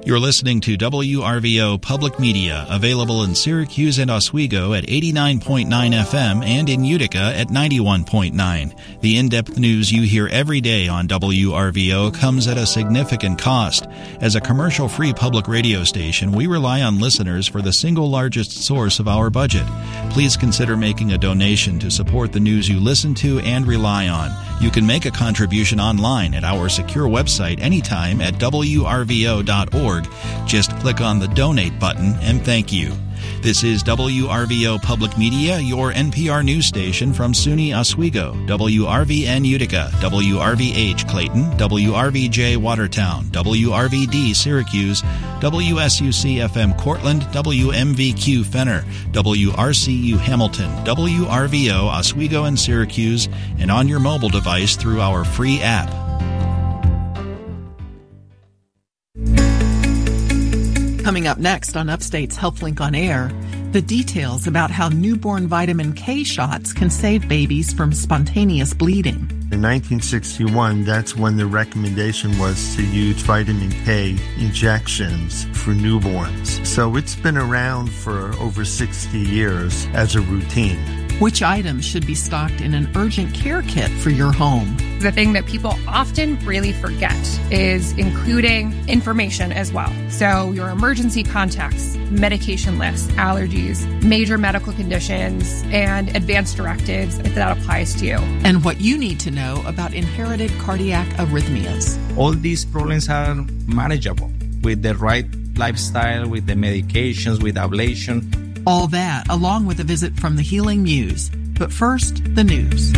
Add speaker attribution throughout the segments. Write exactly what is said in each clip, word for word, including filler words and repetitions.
Speaker 1: You're listening to W R V O Public Media, available in Syracuse and Oswego at eighty-nine point nine F M and in Utica at ninety-one point nine. The in-depth news you hear every day on W R V O comes at a significant cost. As a commercial-free public radio station, we rely on listeners for the single largest source of our budget. Please consider making a donation to support the news you listen to and rely on. You can make a contribution online at our secure website anytime at W R V O dot org. Just click on the donate button and thank you. This is W R V O Public Media, your N P R news station from SUNY Oswego, W R V N Utica, W R V H Clayton, W R V J Watertown, W R V D Syracuse, W S U C F M Cortland, W M V Q Fenner, W R C U Hamilton, W R V O Oswego and Syracuse, and on your mobile device through our free app.
Speaker 2: Coming up next on Upstate's HealthLink on Air, the details about how newborn vitamin K shots can save babies from spontaneous bleeding.
Speaker 3: In nineteen sixty-one, that's when the recommendation was to use vitamin K injections for newborns. So it's been around for over sixty years as a routine.
Speaker 2: Which items should be stocked in an urgent care kit for your home?
Speaker 4: The thing that people often really forget is including information as well. So your emergency contacts, medication lists, allergies, major medical conditions, and advanced directives if that applies to you.
Speaker 2: And what you need to know about inherited cardiac arrhythmias.
Speaker 5: All these problems are manageable with the right lifestyle, with the medications, with ablation.
Speaker 2: All that, along with a visit from the Healing Muse. But first, the news.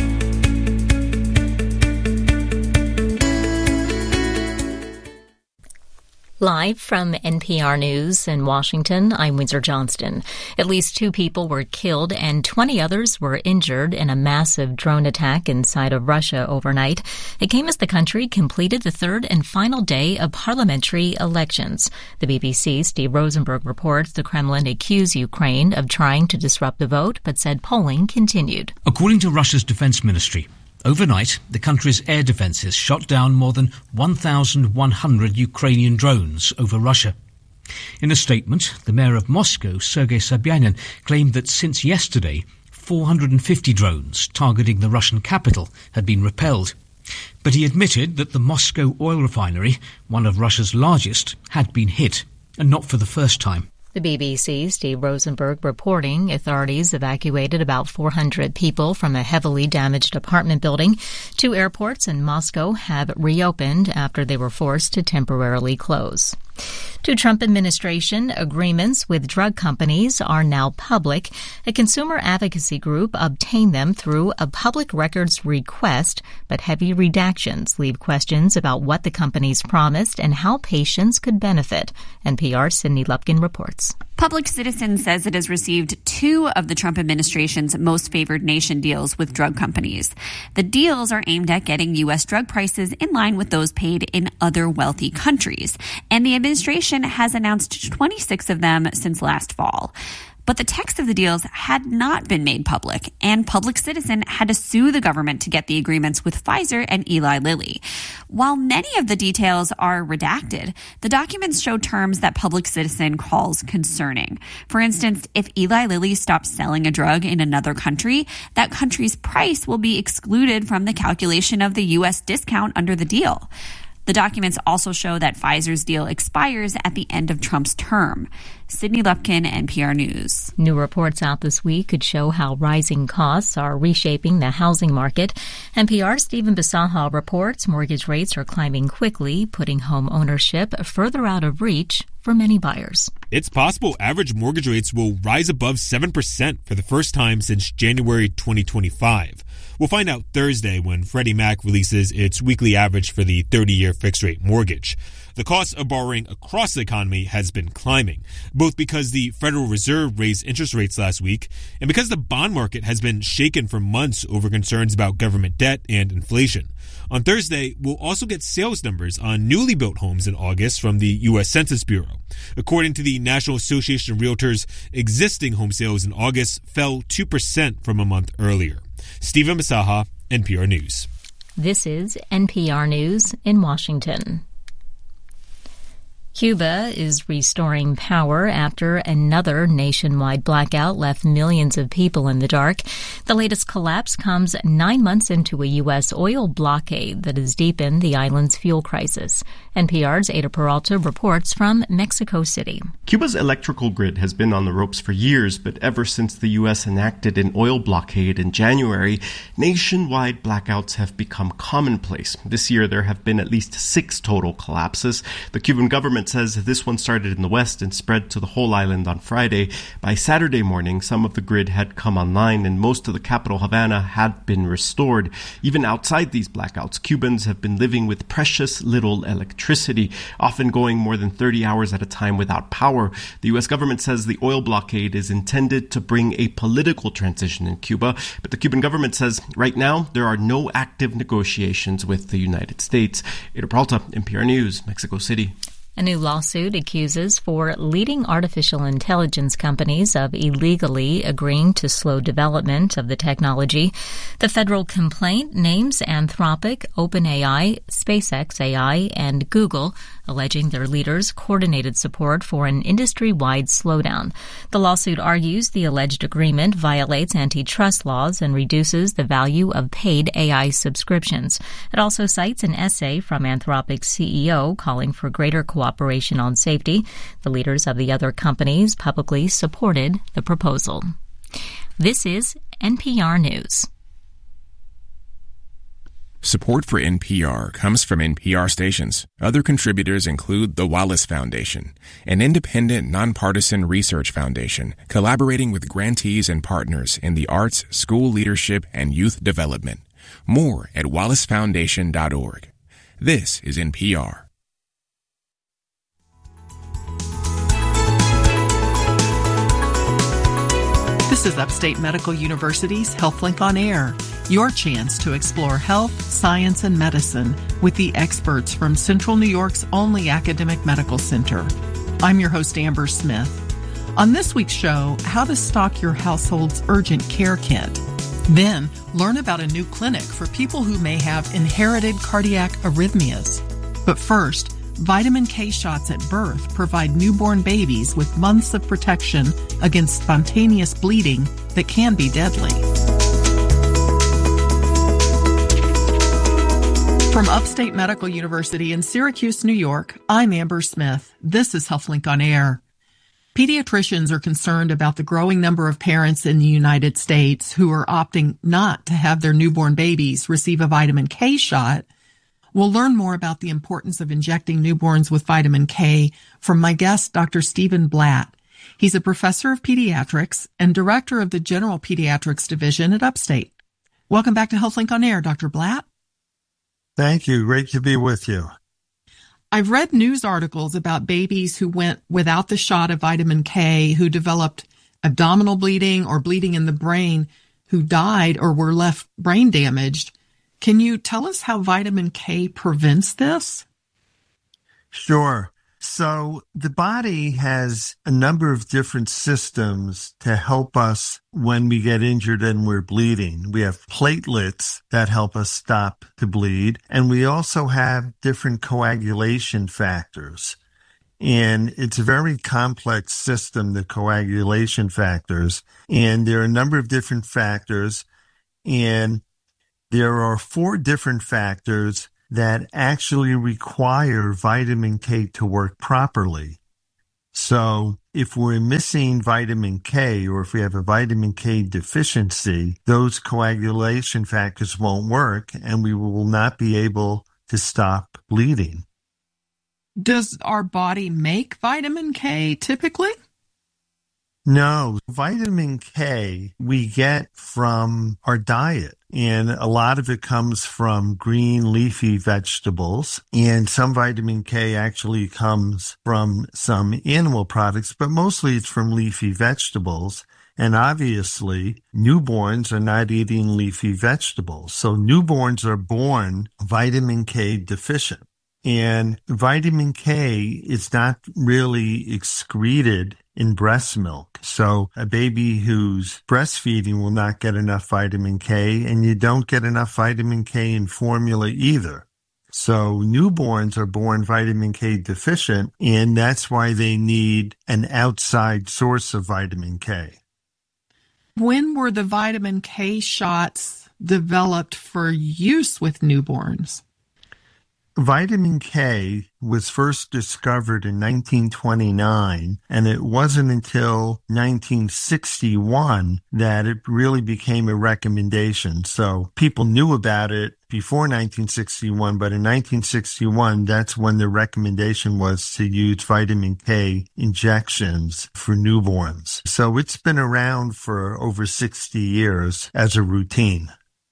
Speaker 6: Live from N P R News in Washington, I'm Windsor Johnston. At least two people were killed and twenty others were injured in a massive drone attack inside of Russia overnight. It came as the country completed the third and final day of parliamentary elections. The B B C's Steve Rosenberg reports the Kremlin accused Ukraine of trying to disrupt the vote, but said polling continued.
Speaker 7: According to Russia's defense ministry, overnight, the country's air defences shot down more than one thousand one hundred Ukrainian drones over Russia. In a statement, the mayor of Moscow, Sergei Sobyanin, claimed that since yesterday, four hundred fifty drones targeting the Russian capital had been repelled. But he admitted that the Moscow oil refinery, one of Russia's largest, had been hit, and not for the first time.
Speaker 6: The B B C's Steve Rosenberg reporting authorities evacuated about four hundred people from a heavily damaged apartment building. Two airports in Moscow have reopened after they were forced to temporarily close. Two Trump administration agreements with drug companies are now public. A consumer advocacy group obtained them through a public records request, but heavy redactions leave questions about what the companies promised and how patients could benefit. N P R's Sydney Lupkin reports.
Speaker 8: Public Citizen says it has received two of the Trump administration's most favored nation deals with drug companies. The deals are aimed at getting U S drug prices in line with those paid in other wealthy countries, and the administration has announced twenty-six of them since last fall. But the text of the deals had not been made public, and Public Citizen had to sue the government to get the agreements with Pfizer and Eli Lilly. While many of the details are redacted, the documents show terms that Public Citizen calls concerning. For instance, if Eli Lilly stops selling a drug in another country, that country's price will be excluded from the calculation of the U S discount under the deal. The documents also show that Pfizer's deal expires at the end of Trump's term. Sydney Lupkin, N P R News.
Speaker 6: New reports out this week could show how rising costs are reshaping the housing market. N P R's Stephen Basaha reports mortgage rates are climbing quickly, putting home ownership further out of reach for many buyers.
Speaker 9: It's possible average mortgage rates will rise above seven percent for the first time since January twenty twenty-five. We'll find out Thursday when Freddie Mac releases its weekly average for the thirty-year fixed-rate mortgage. The cost of borrowing across the economy has been climbing, both because the Federal Reserve raised interest rates last week and because the bond market has been shaken for months over concerns about government debt and inflation. On Thursday, we'll also get sales numbers on newly built homes in August from the U S Census Bureau. According to the National Association of Realtors, existing home sales in August fell two percent from a month earlier. Stephen Basaha, N P R News.
Speaker 6: This is N P R News in Washington. Cuba is restoring power after another nationwide blackout left millions of people in the dark. The latest collapse comes nine months into a U S oil blockade that has deepened the island's fuel crisis. N P R's Ada Peralta reports from Mexico City.
Speaker 10: Cuba's electrical grid has been on the ropes for years, but ever since the U S enacted an oil blockade in January, nationwide blackouts have become commonplace. This year, there have been at least six total collapses. The Cuban government says this one started in the west and spread to the whole island on Friday. By Saturday morning, some of the grid had come online and most of the capital, Havana, had been restored. Even outside these blackouts, Cubans have been living with precious little electricity, often going more than thirty hours at a time without power. The U S government says the oil blockade is intended to bring a political transition in Cuba, but the Cuban government says right now there are no active negotiations with the United States. Ada Peralta, N P R News, Mexico City.
Speaker 6: A new lawsuit accuses four leading artificial intelligence companies of illegally agreeing to slow development of the technology. The federal complaint names Anthropic, OpenAI, SpaceX A I, and Google, alleging their leaders coordinated support for an industry-wide slowdown. The lawsuit argues the alleged agreement violates antitrust laws and reduces the value of paid A I subscriptions. It also cites an essay from Anthropic's C E O calling for greater cooperation Cooperation on safety. The leaders of the other companies publicly supported the proposal. This is N P R News.
Speaker 11: Support for N P R comes from N P R stations. Other contributors include the Wallace Foundation, an independent, nonpartisan research foundation collaborating with grantees and partners in the arts, school leadership, and youth development. More at wallace foundation dot org. This is N P R.
Speaker 2: This is Upstate Medical University's HealthLink on Air, your chance to explore health, science, and medicine with the experts from Central New York's only academic medical center. I'm your host, Amber Smith. On this week's show, how to stock your household's urgent care kit. Then, learn about a new clinic for people who may have inherited cardiac arrhythmias. But first, vitamin K shots at birth provide newborn babies with months of protection against spontaneous bleeding that can be deadly. From Upstate Medical University in Syracuse, New York, I'm Amber Smith. This is HealthLink on Air. Pediatricians are concerned about the growing number of parents in the United States who are opting not to have their newborn babies receive a vitamin K shot. We'll learn more about the importance of injecting newborns with vitamin K from my guest, Doctor Stephen Blatt. He's a professor of pediatrics and director of the General Pediatrics Division at Upstate. Welcome back to HealthLink on Air, Doctor Blatt.
Speaker 3: Thank you. Great to be with you.
Speaker 2: I've read news articles about babies who went without the shot of vitamin K, who developed abdominal bleeding or bleeding in the brain, who died or were left brain damaged. Can you tell us how vitamin K prevents this?
Speaker 3: Sure. So the body has a number of different systems to help us when we get injured and we're bleeding. We have platelets that help us stop the bleed, and we also have different coagulation factors. And it's a very complex system, the coagulation factors. And there are a number of different factors, and there are four different factors that actually require vitamin K to work properly. So if we're missing vitamin K, or if we have a vitamin K deficiency, those coagulation factors won't work and we will not be able to stop bleeding.
Speaker 2: Does our body make vitamin K typically?
Speaker 3: No, vitamin K we get from our diet, and a lot of it comes from green leafy vegetables, and some vitamin K actually comes from some animal products, but mostly it's from leafy vegetables. And obviously, newborns are not eating leafy vegetables, so newborns are born vitamin K deficient. And vitamin K is not really excreted in breast milk. So a baby who's breastfeeding will not get enough vitamin K, and you don't get enough vitamin K in formula either. So newborns are born vitamin K deficient, and that's why they need an outside source of vitamin K.
Speaker 2: When were the vitamin K shots developed for use with newborns?
Speaker 3: Vitamin K was first discovered in nineteen twenty-nine, and it wasn't until nineteen sixty-one that it really became a recommendation. So people knew about it before nineteen sixty-one, but in nineteen sixty-one, that's when the recommendation was to use vitamin K injections for newborns. So it's been around for over sixty years as a routine.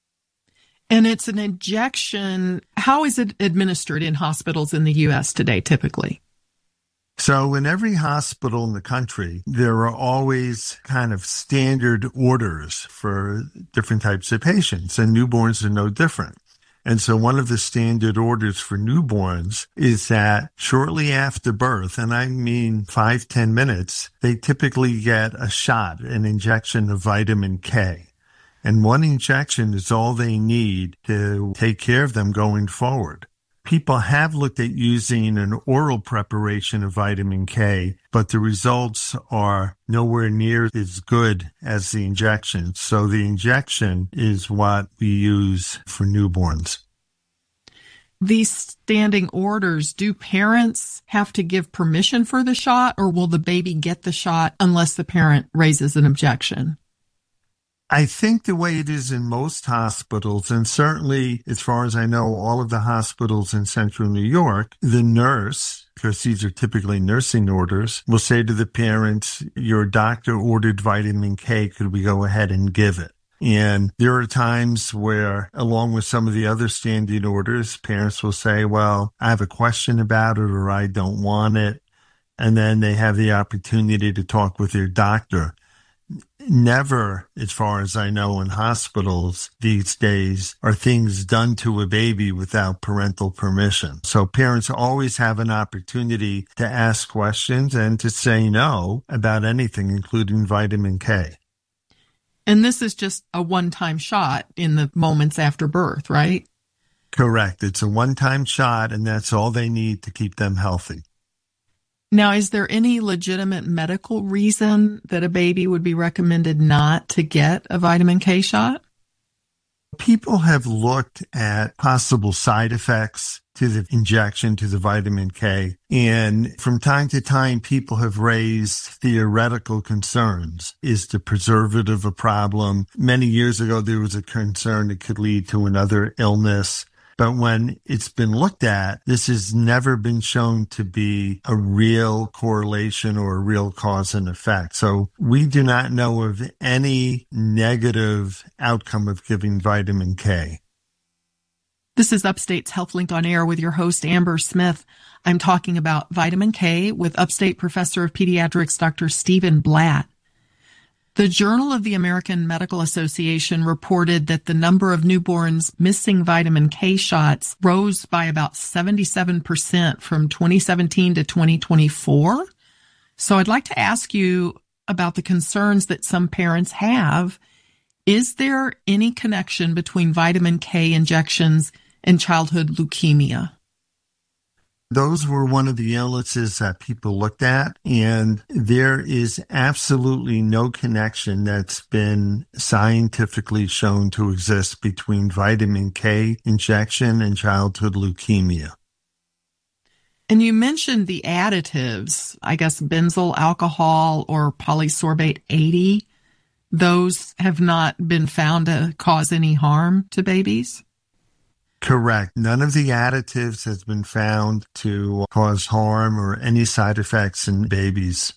Speaker 2: And it's an injection. How is it administered in hospitals in the U S today, typically?
Speaker 3: So in every hospital in the country, there are always kind of standard orders for different types of patients, and newborns are no different. And so one of the standard orders for newborns is that shortly after birth, and I mean five, ten minutes, they typically get a shot, an injection of vitamin K. And one injection is all they need to take care of them going forward. People have looked at using an oral preparation of vitamin K, but the results are nowhere near as good as the injection. So the injection is what we use for newborns.
Speaker 2: These standing orders, do parents have to give permission for the shot, or will the baby get the shot unless the parent raises an objection?
Speaker 3: I think the way it is in most hospitals, and certainly as far as I know, all of the hospitals in central New York, the nurse, because these are typically nursing orders, will say to the parents, your doctor ordered vitamin K, could we go ahead and give it? And there are times where, along with some of the other standing orders, parents will say, well, I have a question about it, or I don't want it. And then they have the opportunity to talk with their doctor. Never, as far as I know, in hospitals these days are things done to a baby without parental permission. So parents always have an opportunity to ask questions and to say no about anything, including vitamin K.
Speaker 2: And this is just a one-time shot in the moments after birth, right?
Speaker 3: Correct. It's a one-time shot, and that's all they need to keep them healthy.
Speaker 2: Now, is there any legitimate medical reason that a baby would be recommended not to get a vitamin K shot?
Speaker 3: People have looked at possible side effects to the injection, to the vitamin K, and from time to time, people have raised theoretical concerns. Is the preservative a problem? Many years ago, there was a concern it could lead to another illness. But when it's been looked at, this has never been shown to be a real correlation or a real cause and effect. So we do not know of any negative outcome of giving vitamin K.
Speaker 2: This is Upstate's HealthLink on Air with your host, Amber Smith. I'm talking about vitamin K with Upstate Professor of Pediatrics, Doctor Stephen Blatt. The Journal of the American Medical Association reported that the number of newborns missing vitamin K shots rose by about seventy-seven percent from twenty seventeen to twenty twenty-four. So I'd like to ask you about the concerns that some parents have. Is there any connection between vitamin K injections and childhood leukemia?
Speaker 3: Those were one of the illnesses that people looked at, and there is absolutely no connection that's been scientifically shown to exist between vitamin K injection and childhood leukemia.
Speaker 2: And you mentioned the additives, I guess benzyl alcohol or polysorbate eighty. Those have not been found to cause any harm to babies?
Speaker 3: Correct. None of the additives has been found to cause harm or any side effects in babies.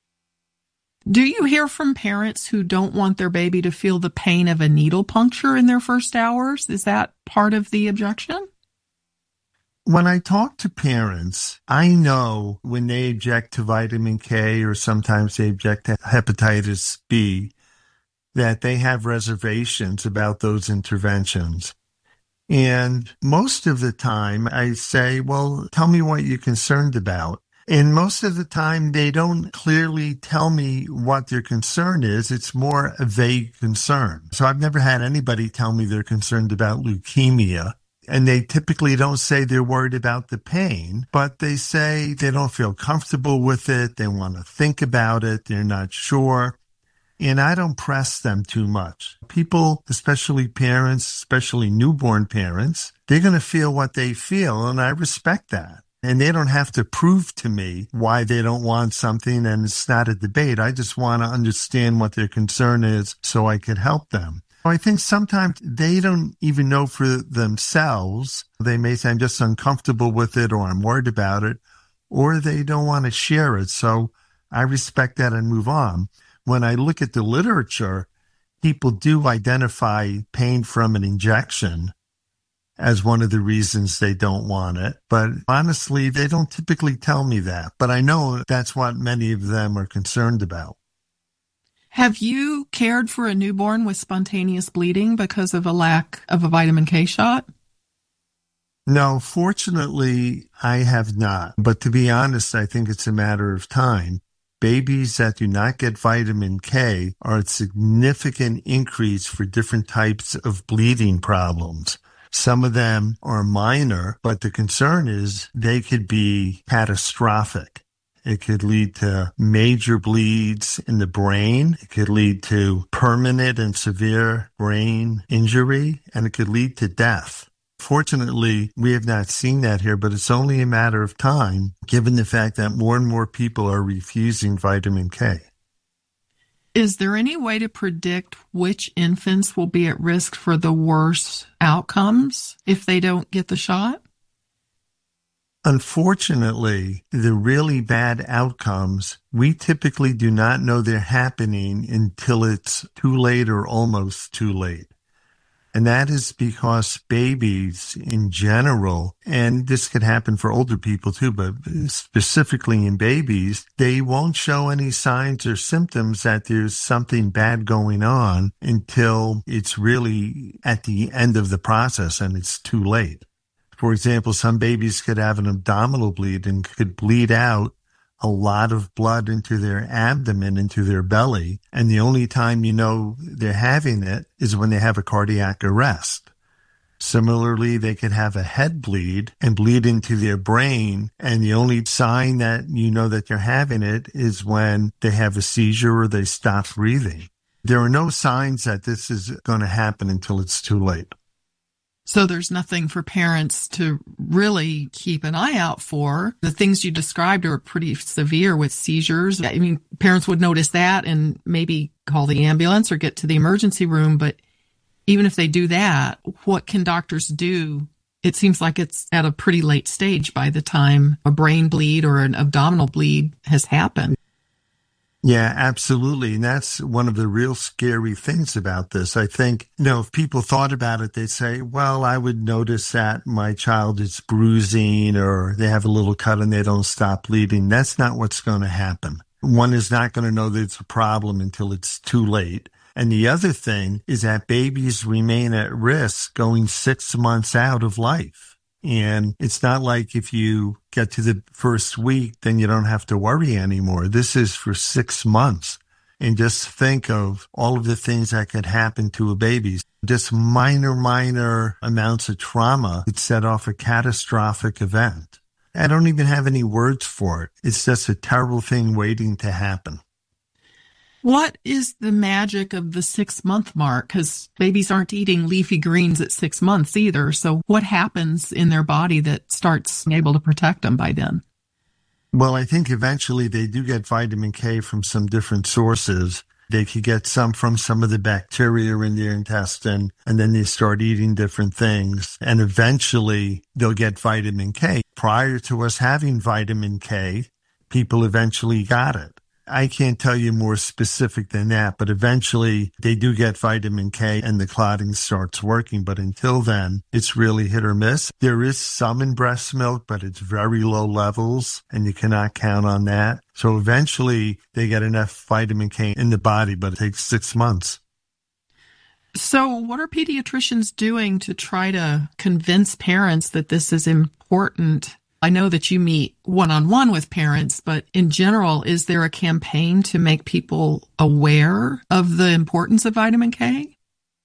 Speaker 2: Do you hear from parents who don't want their baby to feel the pain of a needle puncture in their first hours? Is that part of the objection?
Speaker 3: When I talk to parents, I know when they object to vitamin K or sometimes they object to hepatitis B, that they have reservations about those interventions. And most of the time I say, well, tell me what you're concerned about. And most of the time they don't clearly tell me what their concern is. It's more a vague concern. So I've never had anybody tell me they're concerned about leukemia. And they typically don't say they're worried about the pain, but they say they don't feel comfortable with it. They want to think about it. They're not sure. And I don't press them too much. People, especially parents, especially newborn parents, they're going to feel what they feel, and I respect that. And they don't have to prove to me why they don't want something, and it's not a debate. I just want to understand what their concern is so I could help them. I think sometimes they don't even know for themselves. They may say, I'm just uncomfortable with it, or I'm worried about it, or they don't want to share it. So I respect that and move on. When I look at the literature, people do identify pain from an injection as one of the reasons they don't want it. But honestly, they don't typically tell me that. But I know that's what many of them are concerned about.
Speaker 2: Have you cared for a newborn with spontaneous bleeding because of a lack of a vitamin K shot?
Speaker 3: No, fortunately, I have not. But to be honest, I think it's a matter of time. Babies that do not get vitamin K are at significant increase for different types of bleeding problems. Some of them are minor, but the concern is they could be catastrophic. It could lead to major bleeds in the brain. It could lead to permanent and severe brain injury, and it could lead to death. Fortunately, we have not seen that here, but it's only a matter of time, given the fact that more and more people are refusing vitamin K.
Speaker 2: Is there any way to predict which infants will be at risk for the worst outcomes if they don't get the shot?
Speaker 3: Unfortunately, the really bad outcomes, we typically do not know they're happening until it's too late or almost too late. And that is because babies in general, and this could happen for older people too, but specifically in babies, they won't show any signs or symptoms that there's something bad going on until it's really at the end of the process and it's too late. For example, some babies could have an abdominal bleed and could bleed out a lot of blood into their abdomen, into their belly, and the only time you know they're having it is when they have a cardiac arrest. Similarly, they could have a head bleed and bleed into their brain, and the only sign that you know that they're having it is when they have a seizure or they stop breathing. There are no signs that this is going to happen until it's too late.
Speaker 2: So there's nothing for parents to really keep an eye out for. The things you described are pretty severe with seizures. I mean, parents would notice that and maybe call the ambulance or get to the emergency room. But even if they do that, what can doctors do? It seems like it's at a pretty late stage by the time a brain bleed or an abdominal bleed has happened.
Speaker 3: Yeah, absolutely. And that's one of the real scary things about this. I think, you know, if people thought about it, they'd say, well, I would notice that my child is bruising or they have a little cut and they don't stop bleeding. That's not what's going to happen. One is not going to know that it's a problem until it's too late. And the other thing is that babies remain at risk going six months out of life. And it's not like if you get to the first week, then you don't have to worry anymore. This is for six months. And just think of all of the things that could happen to a baby. Just minor, minor amounts of trauma could set off a catastrophic event. I don't even have any words for it. It's just a terrible thing waiting to happen.
Speaker 2: What is the magic of the six-month mark? Because babies aren't eating leafy greens at six months either. So what happens in their body that starts able to protect them by then?
Speaker 3: Well, I think eventually they do get vitamin K from some different sources. They could get some from some of the bacteria in their intestine, and then they start eating different things. And eventually they'll get vitamin K. Prior to us having vitamin K, people eventually got it. I can't tell you more specific than that, but eventually they do get vitamin K and the clotting starts working. But until then, it's really hit or miss. There is some in breast milk, but it's very low levels and you cannot count on that. So eventually they get enough vitamin K in the body, but it takes six months.
Speaker 2: So what are pediatricians doing to try to convince parents that this is important? I know that you meet one-on-one with parents, but in general, is there a campaign to make people aware of the importance of vitamin K?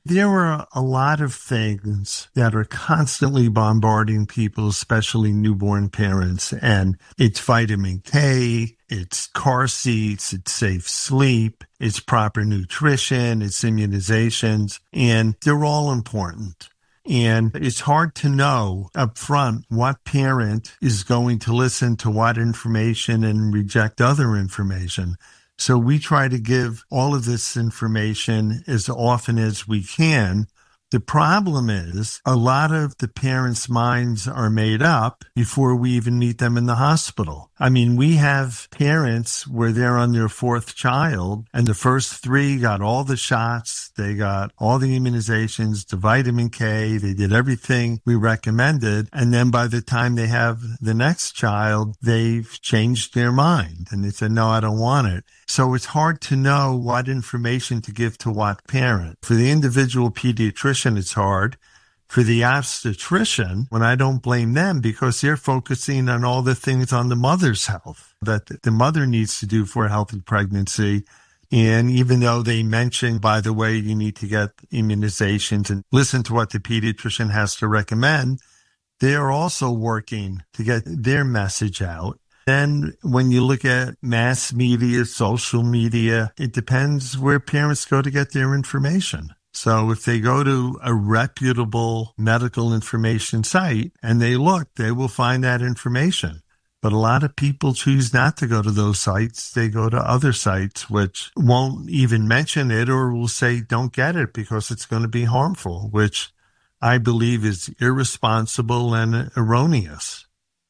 Speaker 3: There are a lot of things that are constantly bombarding people, especially newborn parents, and it's vitamin K, it's car seats, it's safe sleep, it's proper nutrition, it's immunizations, and they're all important. And it's hard to know up front what parent is going to listen to what information and reject other information. So we try to give all of this information as often as we can. The problem is a lot of the parents' minds are made up before we even meet them in the hospital. I mean, we have parents where they're on their fourth child, and the first three got all the shots, they got all the immunizations, the vitamin K, they did everything we recommended, and then by the time they have the next child, they've changed their mind, and they said, no, I don't want it. So it's hard to know what information to give to what parent. For the individual pediatrician, it's hard. For the obstetrician, when I don't blame them because they're focusing on all the things on the mother's health that the mother needs to do for a healthy pregnancy. And even though they mention, by the way, you need to get immunizations and listen to what the pediatrician has to recommend, they're also working to get their message out. Then when you look at mass media, social media, it depends where parents go to get their information. So if they go to a reputable medical information site and they look, they will find that information. But a lot of people choose not to go to those sites. They go to other sites which won't even mention it or will say, don't get it because it's going to be harmful, which I believe is irresponsible and erroneous.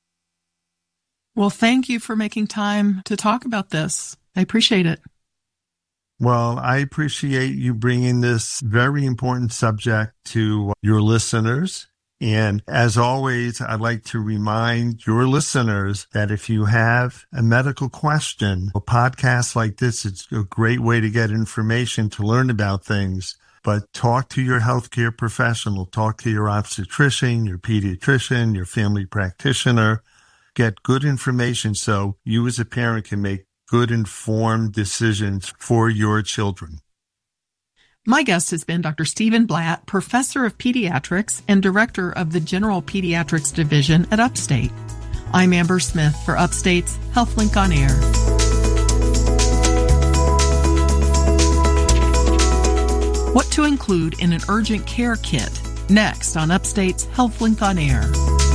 Speaker 2: Well, thank you for making time to talk about this. I appreciate it.
Speaker 3: Well, I appreciate you bringing this very important subject to your listeners. And as always, I'd like to remind your listeners that if you have a medical question, a podcast like this is a great way to get information to learn about things. But talk to your healthcare professional, talk to your obstetrician, your pediatrician, your family practitioner. Get good information so you as a parent can make good informed decisions for your children.
Speaker 2: My guest has been Doctor Stephen Blatt, Professor of Pediatrics and Director of the General Pediatrics Division at Upstate. I'm Amber Smith for Upstate's HealthLink on Air. What to include in an urgent care kit? Next on Upstate's HealthLink on Air.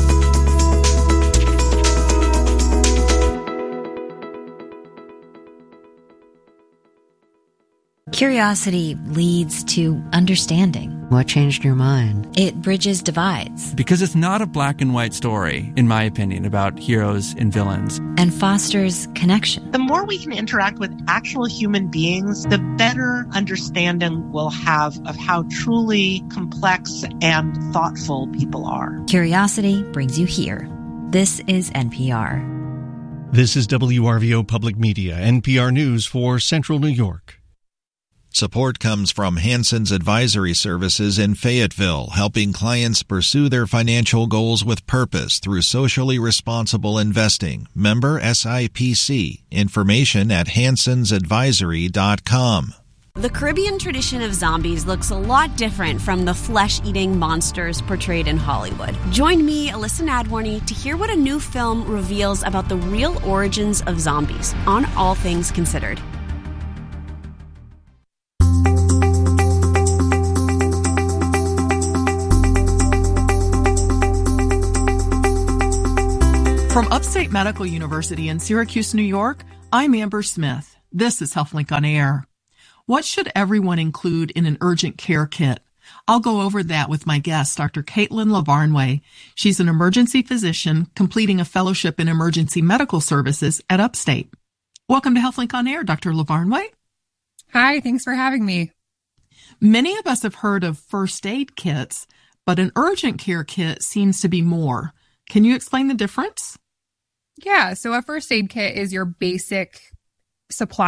Speaker 12: Curiosity leads to understanding.
Speaker 13: What changed your mind?
Speaker 12: It bridges divides.
Speaker 14: Because it's not a black and white story, in my opinion, about heroes and villains.
Speaker 12: And fosters connection.
Speaker 15: The more we can interact with actual human beings, the better understanding we'll have of how truly complex and thoughtful people are.
Speaker 12: Curiosity brings you here. This is N P R.
Speaker 16: This is W R V O Public Media, N P R News for Central New York.
Speaker 1: Support comes from Hanson's Advisory Services in Fayetteville, helping clients pursue their financial goals with purpose through socially responsible investing. Member S I P C. Information at hansons advisory dot com.
Speaker 17: The Caribbean tradition of zombies looks a lot different from the flesh-eating monsters portrayed in Hollywood. Join me, Alyssa Nadworny, to hear what a new film reveals about the real origins of zombies on All Things Considered.
Speaker 2: From Upstate Medical University in Syracuse, New York, I'm Amber Smith. This is HealthLink on Air. What should everyone include in an urgent care kit? I'll go over that with my guest, Doctor Caitlin LaVarnway. She's an emergency physician completing a fellowship in emergency medical services at Upstate. Welcome to HealthLink on Air, Doctor LaVarnway.
Speaker 4: Hi, thanks for having me.
Speaker 2: Many of us have heard of first aid kits, but an urgent care kit seems to be more. Can you explain the difference?
Speaker 4: Yeah, so a first aid kit is your basic supply